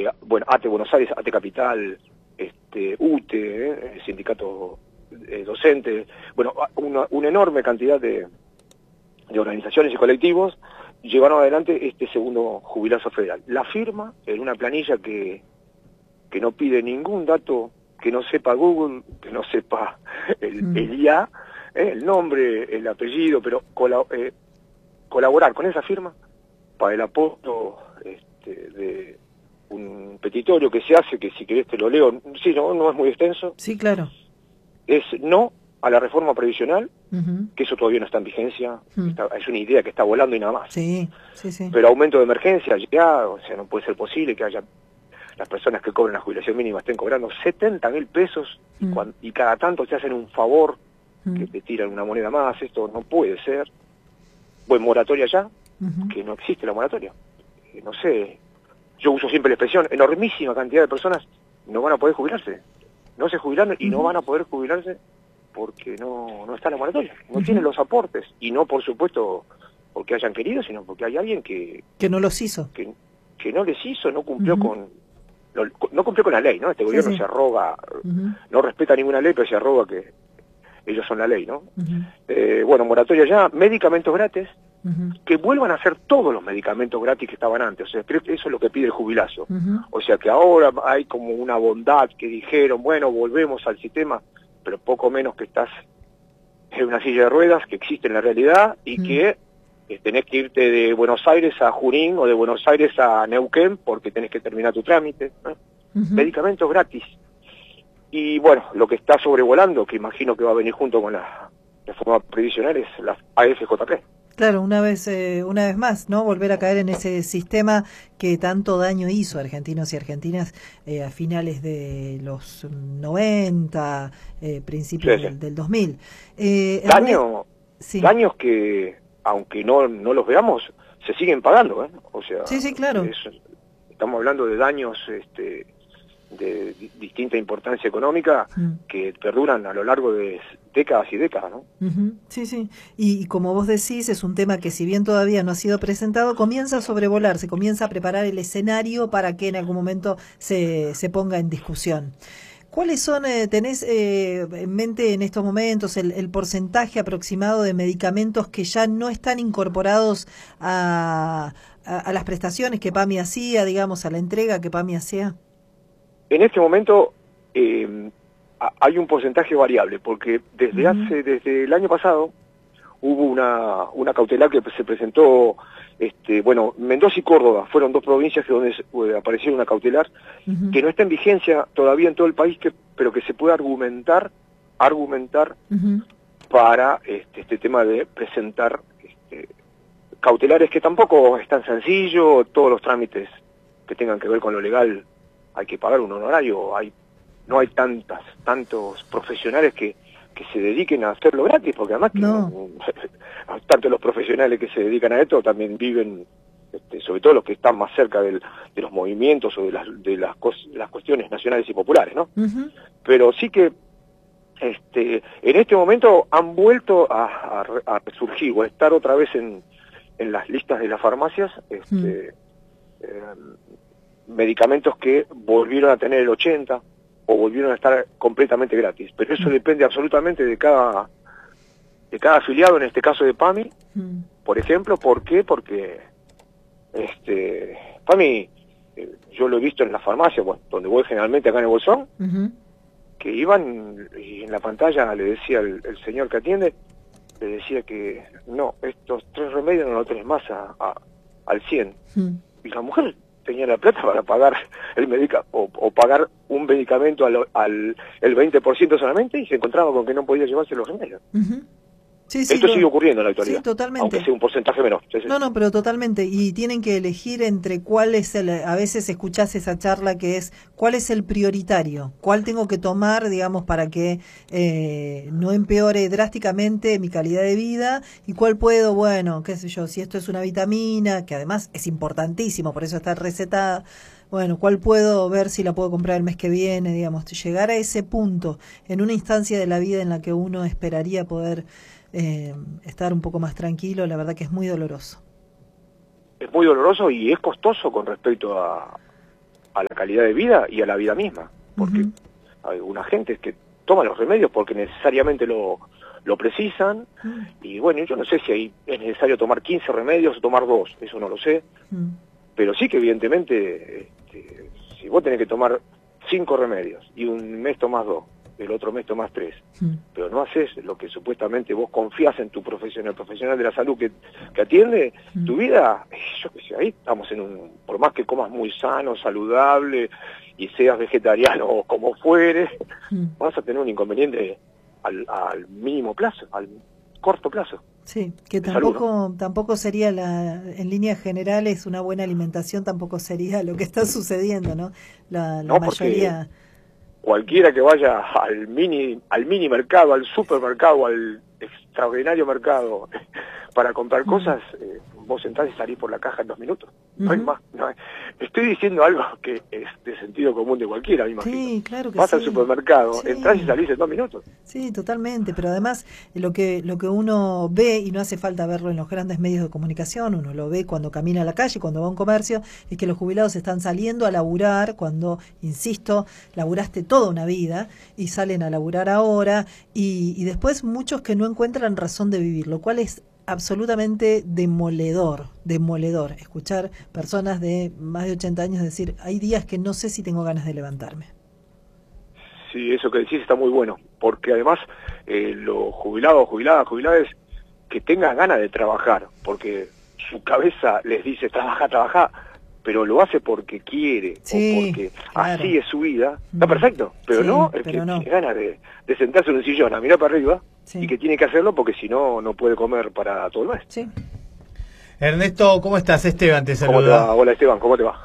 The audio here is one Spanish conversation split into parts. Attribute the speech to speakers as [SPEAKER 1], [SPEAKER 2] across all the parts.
[SPEAKER 1] bueno, ATE Buenos Aires, ATE Capital, UTE, el sindicato docente, bueno, una enorme cantidad de organizaciones y colectivos llevaron adelante este segundo jubilazo federal. La firma en una planilla que no pide ningún dato que no sepa Google, que no sepa el IA, el nombre, el apellido, pero colaborar con esa firma para el apoyo de un petitorio que se hace, que si querés te lo leo, sí, no es muy extenso.
[SPEAKER 2] Sí, claro.
[SPEAKER 1] Es no a la reforma previsional, que eso todavía no está en vigencia, es una idea que está volando y nada más.
[SPEAKER 2] Sí.
[SPEAKER 1] Pero aumento de emergencia, ya, o sea, no puede ser posible que haya las personas que cobran la jubilación mínima estén cobrando 70.000 pesos y cada tanto te hacen un favor que te tiran una moneda más. Esto no puede ser. Bueno, moratoria ya, que no existe la moratoria. No sé, yo uso siempre la expresión, enormísima cantidad de personas no van a poder jubilarse. No se jubilaron y no van a poder jubilarse porque no está la moratoria, no tienen los aportes, y no por supuesto porque hayan querido, sino porque hay alguien que
[SPEAKER 2] no los hizo,
[SPEAKER 1] que no les hizo, no cumplió no cumplió con la ley, ¿no? Este gobierno se arroga, no respeta ninguna ley, pero se arroga que ellos son la ley, ¿no? Bueno, moratoria ya, medicamentos gratis, que vuelvan a ser todos los medicamentos gratis que estaban antes. O sea, creo que eso es lo que pide el jubilazo. O sea, que ahora hay como una bondad que dijeron, bueno, volvemos al sistema, pero poco menos que estás en una silla de ruedas, que existe en la realidad, y que tenés que irte de Buenos Aires a Junín o de Buenos Aires a Neuquén porque tenés que terminar tu trámite, ¿no? Medicamentos gratis. Y bueno, lo que está sobrevolando, que imagino que va a venir junto con la reforma previsional, es la AFJP.
[SPEAKER 2] Claro, una vez más, ¿no? Volver a caer en ese sistema que tanto daño hizo a argentinos y argentinas a finales de los 90, principios del 2000.
[SPEAKER 1] Daños que, aunque no los veamos, se siguen pagando, ¿eh? O sea,
[SPEAKER 2] sí, claro.
[SPEAKER 1] Estamos hablando de daños de distinta importancia económica que perduran a lo largo de décadas y décadas, ¿no?
[SPEAKER 2] Sí. Y como vos decís, es un tema que si bien todavía no ha sido presentado, comienza a sobrevolar, se comienza a preparar el escenario para que en algún momento se ponga en discusión. ¿Cuáles son, tenés en mente en estos momentos el porcentaje aproximado de medicamentos que ya no están incorporados a las prestaciones que PAMI hacía, digamos, a la entrega que PAMI hacía?
[SPEAKER 1] En este momento hay un porcentaje variable, porque desde el año pasado hubo una cautelar que se presentó, Mendoza y Córdoba fueron dos provincias donde apareció una cautelar que no está en vigencia todavía en todo el país, pero que se puede argumentar para este tema de presentar cautelares, que tampoco es tan sencillo. Todos los trámites que tengan que ver con lo legal hay que pagar un honorario, no hay tantos profesionales que se dediquen a hacerlo gratis, porque además tanto los profesionales que se dedican a esto también viven, sobre todo los que están más cerca de los movimientos o de las cuestiones nacionales y populares, ¿no? Pero sí que en este momento han vuelto a resurgir o a estar otra vez en las listas de las farmacias medicamentos que volvieron a tener el 80 o volvieron a estar completamente gratis, pero eso depende absolutamente de cada afiliado, en este caso de PAMI, por ejemplo. ¿Por qué? Porque PAMI, yo lo he visto en las farmacias, donde voy generalmente acá en el Bolsón, que iban y en la pantalla le decía el señor que atiende, le decía que no, estos 3 remedios no los tenés más al 100. Y la mujer tenía la plata para pagar o pagar un medicamento el 20% solamente, y se encontraba con que no podía llevarse los remedios. Esto sigue ocurriendo en la actualidad,
[SPEAKER 2] totalmente.
[SPEAKER 1] Aunque sea un porcentaje menor.
[SPEAKER 2] No, pero totalmente. Y tienen que elegir entre cuál es a veces escuchás esa charla que es, ¿cuál es el prioritario? ¿Cuál tengo que tomar, digamos, para que no empeore drásticamente mi calidad de vida? ¿Y cuál puedo, qué sé yo, si esto es una vitamina, que además es importantísimo, por eso está recetada, ¿cuál puedo ver si la puedo comprar el mes que viene? Digamos, llegar a ese punto en una instancia de la vida en la que uno esperaría poder estar un poco más tranquilo, la verdad que es muy doloroso.
[SPEAKER 1] Es muy doloroso y es costoso con respecto a a la calidad de vida y a la vida misma, porque hay una gente que toma los remedios porque necesariamente lo precisan, y bueno, yo no sé si ahí es necesario tomar 15 remedios o tomar 2, eso no lo sé, pero sí que evidentemente, si vos tenés que tomar 5 remedios y un mes tomás 2, el otro mes tomás 3, pero no haces lo que supuestamente vos confías en tu profesional, el profesional de la salud que atiende tu vida, yo qué sé, ahí estamos por más que comas muy sano, saludable, y seas vegetariano o como fuere, vas a tener un inconveniente al mínimo plazo, al corto plazo.
[SPEAKER 2] Sí, que tampoco sería en líneas generales una buena alimentación, tampoco sería lo que está sucediendo, ¿no? La mayoría.
[SPEAKER 1] Cualquiera que vaya al mini mercado, al supermercado, al extraordinario mercado para comprar cosas, vos entrás y salís por la caja en 2 minutos. No hay más. No hay. Estoy diciendo algo que es de sentido común de cualquiera, me imagino.
[SPEAKER 2] Sí, claro que
[SPEAKER 1] vas al supermercado, entrás y salís en 2 minutos.
[SPEAKER 2] Sí, totalmente, pero además lo que uno ve, y no hace falta verlo en los grandes medios de comunicación, uno lo ve cuando camina a la calle, cuando va a un comercio, es que los jubilados están saliendo a laburar cuando, insisto, laburaste toda una vida y salen a laburar ahora, y después muchos que no encuentran razón de vivir, lo cual es absolutamente demoledor escuchar personas de más de 80 años decir, hay días que no sé si tengo ganas de levantarme.
[SPEAKER 1] Sí, eso que decís está muy bueno, porque además los jubilados, jubiladas, que tengan ganas de trabajar, porque su cabeza les dice, trabaja, pero lo hace porque quiere, o porque así es su vida, está perfecto, pero no el que tiene ganas de sentarse en un sillón a mirar para arriba, y que tiene que hacerlo porque si no, no puede comer para todo el mes.
[SPEAKER 2] Sí.
[SPEAKER 3] Ernesto, ¿cómo estás? Esteban te saluda.
[SPEAKER 1] ¿Cómo te va? Hola Esteban, ¿cómo te va?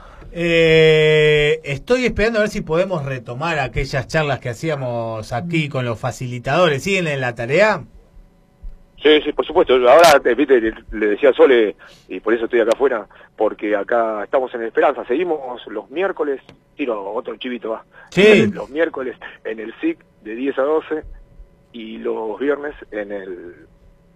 [SPEAKER 3] Estoy esperando a ver si podemos retomar aquellas charlas que hacíamos aquí con los facilitadores. ¿Siguen en la tarea?
[SPEAKER 1] Sí, por supuesto. Ahora, viste, le decía a Sole, y por eso estoy acá afuera, porque acá estamos en Esperanza. Seguimos los miércoles, tiro otro chivito, va.
[SPEAKER 3] Sí.
[SPEAKER 1] Los miércoles en el SIC de 10 a 12 y los viernes en el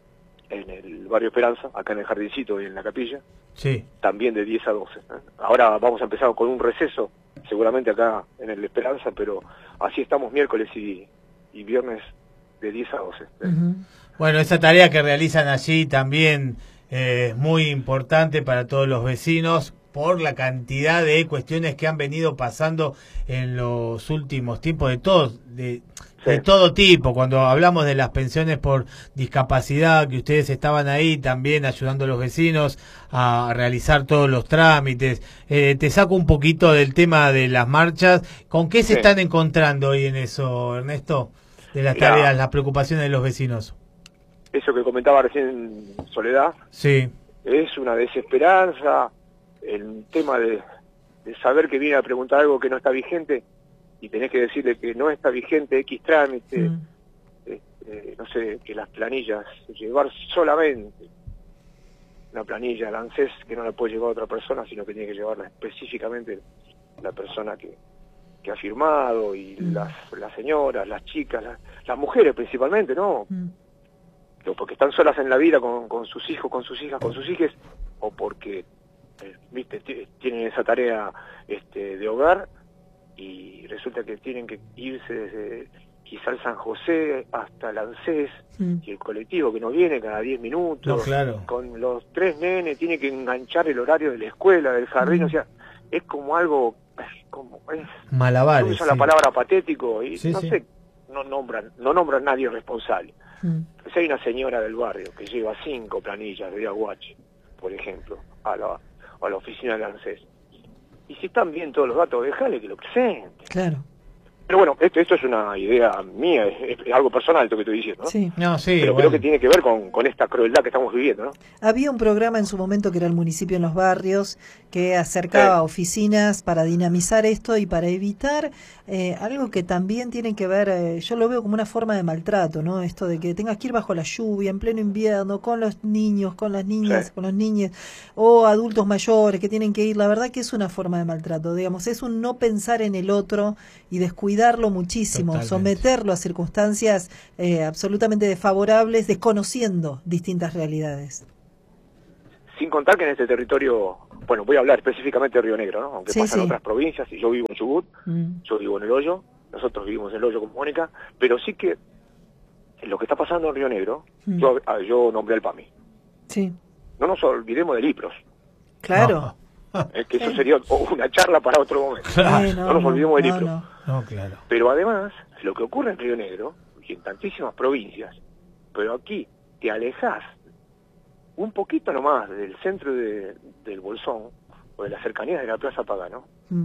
[SPEAKER 1] barrio Esperanza, acá en el jardincito y en la capilla, también de 10 a 12. Ahora vamos a empezar con un receso, seguramente acá en el Esperanza, pero así estamos miércoles y viernes de 10 a 12.
[SPEAKER 3] Bueno, esa tarea que realizan allí también es muy importante para todos los vecinos por la cantidad de cuestiones que han venido pasando en los últimos tiempos de todo tipo. Cuando hablamos de las pensiones por discapacidad, que ustedes estaban ahí también ayudando a los vecinos a realizar todos los trámites. Te saco un poquito del tema de las marchas. ¿Con qué se están encontrando hoy en eso, Ernesto? De las tareas, las preocupaciones de los vecinos.
[SPEAKER 1] Eso que comentaba recién Soledad, es una desesperanza, el tema de saber que viene a preguntar algo que no está vigente y tenés que decirle que no está vigente X trámite, no sé, que las planillas, llevar solamente una planilla al ANSES que no la puede llevar otra persona, sino que tiene que llevarla específicamente la persona que ha firmado, y las señoras, las chicas, las mujeres principalmente, ¿no? Porque están solas en la vida con sus hijos, con sus hijas, con sus hijes, o porque viste, tienen esa tarea de hogar, y resulta que tienen que irse desde quizá el San José hasta el ANSES, y el colectivo que no viene cada 10 minutos, con los 3 nenes, tiene que enganchar el horario de la escuela, del jardín, o sea, es como algo,
[SPEAKER 3] malabares,
[SPEAKER 1] usa la palabra patético, y no nombran nadie responsable. Pues hay una señora del barrio que lleva 5 planillas de Aguache, por ejemplo, a la oficina del ANSES. Y si están bien todos los datos, déjale que lo presente.
[SPEAKER 2] Claro.
[SPEAKER 1] Pero bueno, esto es una idea mía, es algo personal esto que estoy diciendo, ¿no?
[SPEAKER 2] Sí.
[SPEAKER 1] Pero creo que tiene que ver con esta crueldad que estamos viviendo, ¿no?
[SPEAKER 2] Había un programa en su momento que era el Municipio en los Barrios, que acercaba oficinas para dinamizar esto y para evitar algo que también tiene que ver, yo lo veo como una forma de maltrato, ¿no? Esto de que tengas que ir bajo la lluvia, en pleno invierno, con los niños, con las niñas, con los niños, o adultos mayores que tienen que ir. La verdad que es una forma de maltrato, digamos, es un no pensar en el otro y descuidarlo muchísimo, someterlo a circunstancias absolutamente desfavorables, desconociendo distintas realidades.
[SPEAKER 1] Sin contar que en este territorio bueno, voy a hablar específicamente de Río Negro, ¿no? Aunque pasan
[SPEAKER 2] sí.
[SPEAKER 1] otras provincias, y yo vivo en Chubut, yo vivo en El Hoyo, nosotros vivimos en El Hoyo con Mónica, pero sí que lo que está pasando en Río Negro, yo nombré al PAMI.
[SPEAKER 2] Sí.
[SPEAKER 1] No nos olvidemos del IPROS.
[SPEAKER 2] Claro.
[SPEAKER 1] Que eso sería una charla para otro momento.
[SPEAKER 3] Claro.
[SPEAKER 1] No nos olvidemos del IPROS.
[SPEAKER 3] No, claro.
[SPEAKER 1] Pero además, lo que ocurre en Río Negro, y en tantísimas provincias, pero aquí te alejas un poquito nomás del centro del Bolsón, o de las cercanías de la Plaza Pagano,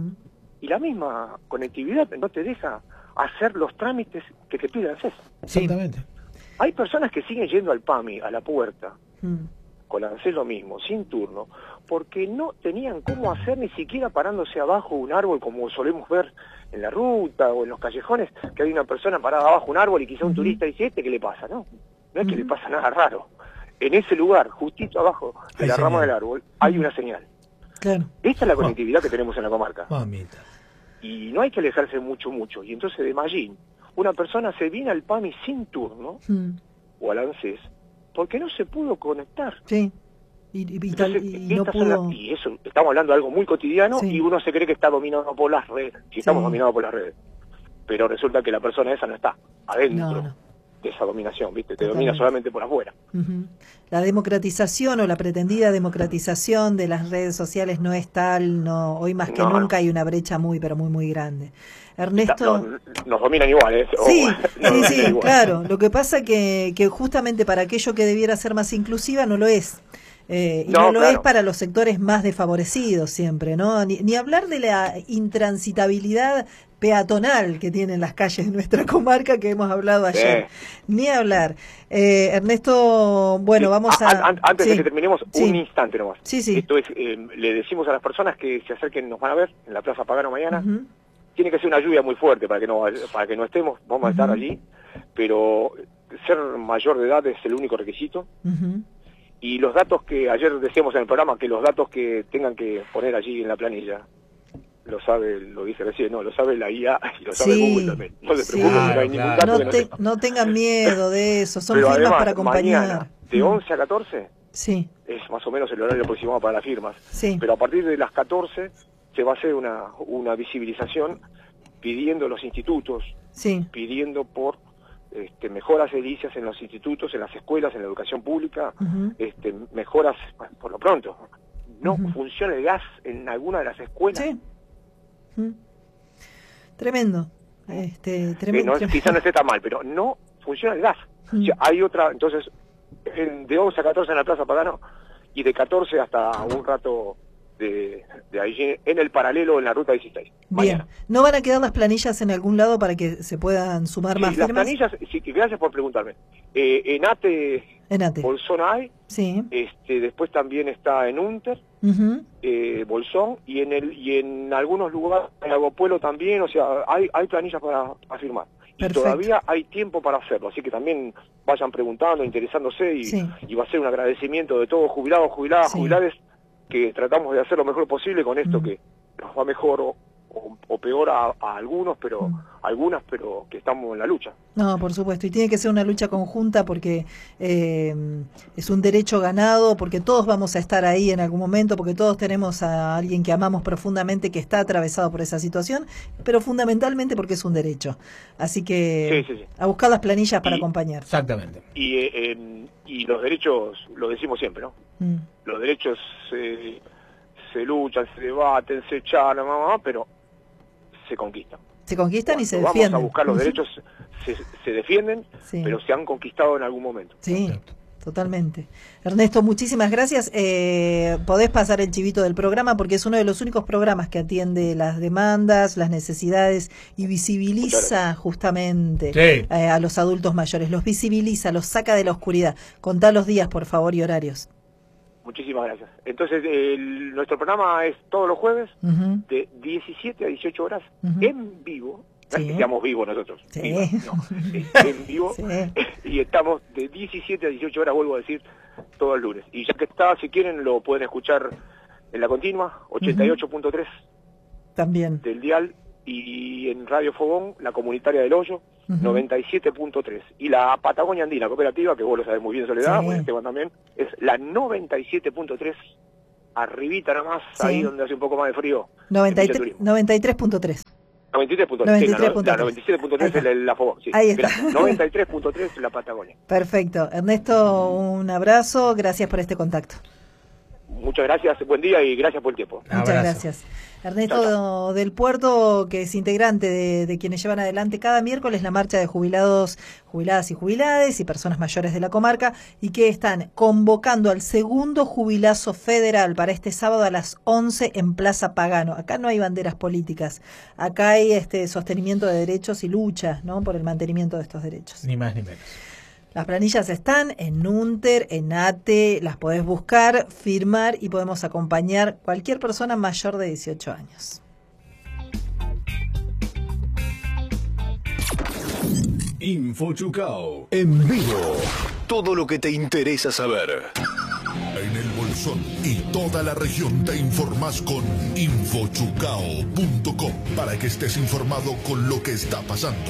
[SPEAKER 1] y la misma conectividad no te deja hacer los trámites que te piden hacer.
[SPEAKER 3] Exactamente.
[SPEAKER 1] Hay personas que siguen yendo al PAMI, a la puerta, con ANSES lo mismo, sin turno, porque no tenían cómo hacer ni siquiera parándose abajo un árbol, como solemos ver en la ruta o en los callejones, que hay una persona parada abajo un árbol y quizá un turista dice, ¿qué le pasa? No es que le pasa nada raro. En ese lugar, justito abajo de la rama del árbol, hay una señal.
[SPEAKER 2] Claro.
[SPEAKER 1] Esta es la conectividad que tenemos en la comarca.
[SPEAKER 3] Mamita.
[SPEAKER 1] Y no hay que alejarse mucho. Y entonces de Mallín, una persona se vino al PAMI sin turno, o al ANSES, porque no se pudo conectar.
[SPEAKER 2] Sí. Y no pudo...
[SPEAKER 1] Y eso, estamos hablando de algo muy cotidiano, y uno se cree que está dominado por las redes, si estamos dominados por las redes. Pero resulta que la persona esa no está adentro de esa dominación, ¿viste? Te domina solamente por afuera.
[SPEAKER 2] La democratización o la pretendida democratización de las redes sociales no es tal, hoy más que nunca hay una brecha muy, pero muy, muy grande. Ernesto...
[SPEAKER 1] nos dominan igual, ¿eh?
[SPEAKER 2] Sí, igual. Claro. Lo que pasa que justamente para aquello que debiera ser más inclusiva no lo es. Y no lo es para los sectores más desfavorecidos siempre, ¿no? Ni hablar de la intransitabilidad peatonal que tienen las calles de nuestra comarca que hemos hablado ayer. Ni hablar. Ernesto, bueno, vamos a...
[SPEAKER 1] Antes de que terminemos, un instante nomás.
[SPEAKER 2] Sí.
[SPEAKER 1] Esto es, le decimos a las personas que se acerquen, nos van a ver en la Plaza Pagano mañana. Tiene que ser una lluvia muy fuerte para que no estemos, vamos a estar allí, pero ser mayor de edad es el único requisito. Y los datos que ayer decíamos en el programa, que los datos que tengan que poner allí en la planilla, lo sabe, lo dije recién, lo sabe la IA y lo sabe Google también. No se preocupen, no hay ningún dato
[SPEAKER 2] no tengan miedo de eso, son
[SPEAKER 1] pero
[SPEAKER 2] firmas
[SPEAKER 1] además,
[SPEAKER 2] para acompañar.
[SPEAKER 1] Mañana, de 11 a 14,
[SPEAKER 2] es
[SPEAKER 1] más o menos el horario aproximado para las firmas. Pero a partir de las 14 se va a hacer una visibilización pidiendo los institutos, pidiendo por mejoras edilicias en los institutos, en las escuelas, en la educación pública, mejoras, por lo pronto. No funciona el gas en alguna de las escuelas.
[SPEAKER 2] Tremendo. Tremendo.
[SPEAKER 1] Quizá no esté tan mal, pero no funciona el gas. O sea, hay otra, entonces, de 11 a 14 en la Plaza Pagano, y de 14 hasta un rato de ahí en el paralelo en la ruta 16.
[SPEAKER 2] Bien.
[SPEAKER 1] Mañana.
[SPEAKER 2] ¿No van a quedar las planillas en algún lado para que se puedan sumar más
[SPEAKER 1] las
[SPEAKER 2] firmas?
[SPEAKER 1] Planillas, gracias por preguntarme. Enate. Bolsón hay, después también está en Unter, Bolsón, y en algunos lugares, en Lago Pueblo también, o sea, hay planillas para firmar.
[SPEAKER 2] Perfecto.
[SPEAKER 1] Y todavía hay tiempo para hacerlo, así que también vayan preguntando, interesándose, y va a ser un agradecimiento de todos, jubilados, jubiladas, jubilades, que tratamos de hacer lo mejor posible con esto que nos va mejor o peor a algunos, pero algunas, pero que estamos en la lucha.
[SPEAKER 2] No, por supuesto, y tiene que ser una lucha conjunta porque es un derecho ganado, porque todos vamos a estar ahí en algún momento, porque todos tenemos a alguien que amamos profundamente que está atravesado por esa situación, pero fundamentalmente porque es un derecho. Así que a buscar las planillas para acompañar.
[SPEAKER 3] Exactamente.
[SPEAKER 1] Y los derechos, lo decimos siempre, ¿no? Los derechos se luchan, se debaten, se charlan, pero se conquistan.
[SPEAKER 2] Se conquistan y se
[SPEAKER 1] defienden.
[SPEAKER 2] defienden.
[SPEAKER 1] Vamos a buscar los derechos, se defienden, pero se han conquistado en algún momento.
[SPEAKER 2] Sí, totalmente. Ernesto, muchísimas gracias. Podés pasar el chivito del programa porque es uno de los únicos programas que atiende las demandas, las necesidades y visibiliza justamente a los adultos mayores. Los visibiliza, los saca de la oscuridad. Contá los días, por favor, y horarios.
[SPEAKER 1] Muchísimas gracias. Entonces, nuestro programa es todos los jueves, de 17 a 18 horas, en vivo. No es que seamos vivos nosotros, en vivo. Y estamos de 17 a 18 horas, vuelvo a decir, todos los lunes. Y ya que está, si quieren, lo pueden escuchar en la continua, 88.3
[SPEAKER 2] también
[SPEAKER 1] del dial, y en Radio Fogón, la comunitaria del Hoyo, 97.3. Y la Patagonia Andina Cooperativa, que vos lo sabés muy bien, Soledad, Esteban también, es la 97.3 arribita nomás,
[SPEAKER 2] Sí.
[SPEAKER 1] ahí donde hace un poco más de frío.
[SPEAKER 2] 93.3.
[SPEAKER 1] 93.3. 97.3 es la Fogón. Sí.
[SPEAKER 2] Ahí está.
[SPEAKER 1] Gracias. 93.3 la Patagonia.
[SPEAKER 2] Perfecto. Ernesto, un abrazo. Gracias por este contacto.
[SPEAKER 1] Muchas gracias, buen día y gracias por el tiempo.
[SPEAKER 2] Muchas
[SPEAKER 3] Abrazo.
[SPEAKER 2] gracias. Ernesto del Puerto, que es integrante de quienes llevan adelante cada miércoles la marcha de jubilados, jubiladas y jubilades y personas mayores de la comarca, y que están convocando al segundo jubilazo federal para este sábado a las 11 en Plaza Pagano. Acá no hay banderas políticas, acá hay sostenimiento de derechos y lucha, ¿no?, por el mantenimiento de estos derechos.
[SPEAKER 3] Ni más ni menos.
[SPEAKER 2] Las planillas están en Nunter, en ATE, las podés buscar, firmar y podemos acompañar cualquier persona mayor de 18 años.
[SPEAKER 4] InfoChucao en vivo. Todo lo que te interesa saber.
[SPEAKER 5] En el Bolsón y toda la región te informás con infochucao.com para que estés informado con lo que está pasando.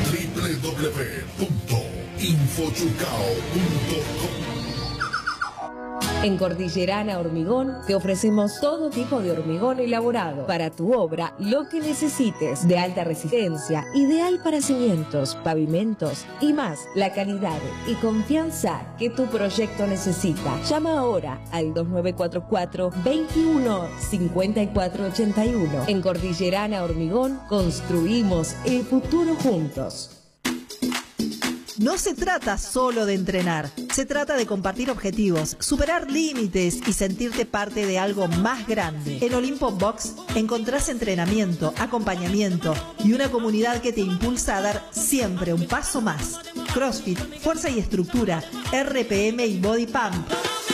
[SPEAKER 5] www.infochucao.com.
[SPEAKER 6] En Cordillerana Hormigón te ofrecemos todo tipo de hormigón elaborado para tu obra, lo que necesites, de alta resistencia, ideal para cimientos, pavimentos y más, la calidad y confianza que tu proyecto necesita. Llama ahora al 2944 21 54 81. En Cordillerana Hormigón construimos el futuro juntos.
[SPEAKER 2] No se trata solo de entrenar, se trata de compartir objetivos, superar límites y sentirte parte de algo más grande. En Olimpo Box encontrás entrenamiento, acompañamiento y una comunidad que te impulsa a dar siempre un paso más. CrossFit, fuerza y estructura, RPM y Body Pump.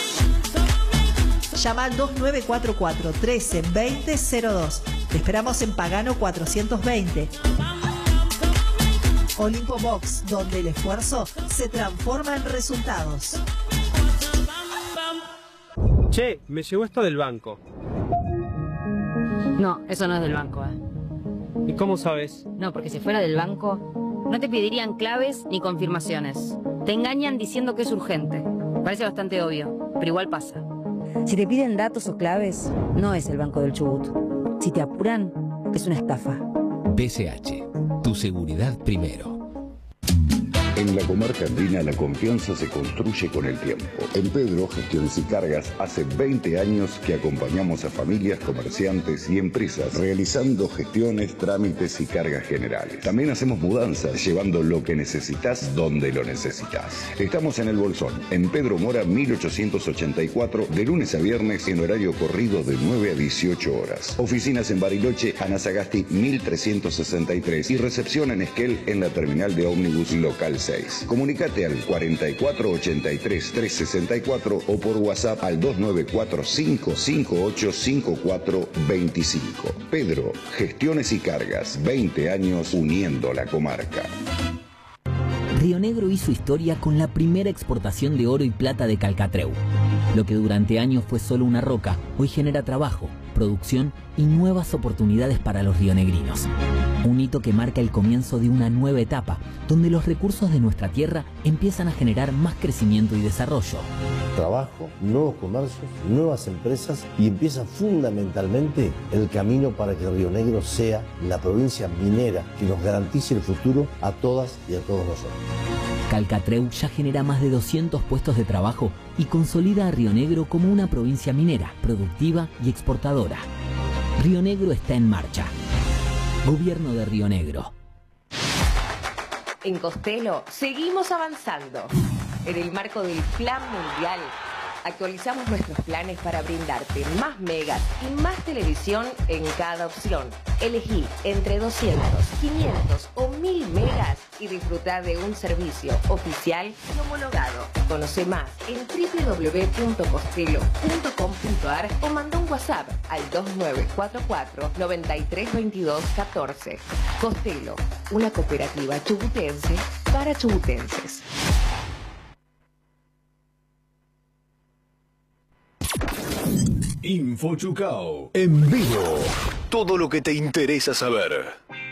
[SPEAKER 2] Llama al 2944 13 20 02. Te esperamos en Pagano 420. Olimpo Box, donde el esfuerzo se transforma en resultados.
[SPEAKER 7] Che, me llegó esto del banco.
[SPEAKER 8] No, eso no es del banco,
[SPEAKER 7] ¿Y cómo sabes?
[SPEAKER 8] No, porque si fuera del banco, no te pedirían claves ni confirmaciones. Te engañan diciendo que es urgente. Parece bastante obvio, pero igual pasa. Si te piden datos o claves, no es el Banco del Chubut. Si te apuran, es una estafa.
[SPEAKER 9] PSH, tu seguridad primero.
[SPEAKER 10] En la comarca andina la confianza se construye con el tiempo. En Pedro Gestiones y Cargas hace 20 años que acompañamos a familias, comerciantes y empresas realizando gestiones, trámites y cargas generales. También hacemos mudanzas, llevando lo que necesitas donde lo necesitas. Estamos en el Bolsón, en Pedro Mora 1884, de lunes a viernes en horario corrido de 9 a 18 horas. Oficinas en Bariloche, Anasagasti 1363 y recepción en Esquel en la terminal de ómnibus local 6. Comunicate al 4483 364 o por WhatsApp al 2945 585425. Pedro, Gestiones y Cargas, 20 años uniendo la comarca.
[SPEAKER 11] Río Negro hizo historia con la primera exportación de oro y plata de Calcatreu. Lo que durante años fue solo una roca, hoy genera trabajo, producción y nuevas oportunidades para los rionegrinos. Un hito que marca el comienzo de una nueva etapa, donde los recursos de nuestra tierra empiezan a generar más crecimiento y desarrollo.
[SPEAKER 12] Trabajo, nuevos comercios, nuevas empresas y empieza fundamentalmente el camino para que Río Negro sea la provincia minera que nos garantice el futuro a todas y a todos nosotros.
[SPEAKER 11] Calcatreu ya genera más de 200 puestos de trabajo y consolida a Río Negro como una provincia minera, productiva y exportadora. Río Negro está en marcha. Gobierno de Río Negro.
[SPEAKER 6] En Costello seguimos avanzando. En el marco del Plan Mundial, actualizamos nuestros planes para brindarte más megas y más televisión en cada opción. Elegí entre 200, 500 o 1000 megas y disfrutar de un servicio oficial y homologado. Conoce más en www.costello.com.ar o manda un WhatsApp al 2944 932214. Costello, una cooperativa chubutense para chubutenses.
[SPEAKER 4] InfoChucao en vivo. Todo lo que te interesa saber.